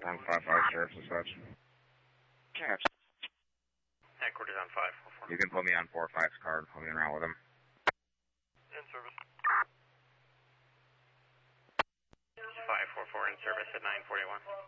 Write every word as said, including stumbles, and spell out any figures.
On five five, Sheriff's Dispatch. Sheriff's. Headquarters on five four four. You can put me on four five's card. I'll be around with him. In service. five four four in service at nine forty-one.